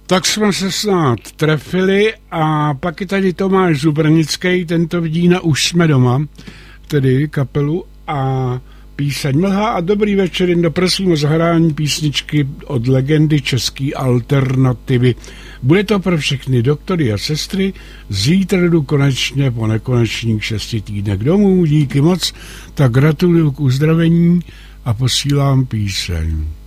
Tak jsme se snad trefili a pak je tady Tomáš Zubrnický, ten to vidí na Už jsme doma, tedy kapelu a píseň Mlha a dobrý večer, jen prosím o zahrání písničky od legendy české alternativy. Bude to pro všechny doktory a sestry, zítra jdu konečně po nekonečných 6 týdnech domů, díky moc, tak gratuluju k uzdravení a posílám píseň.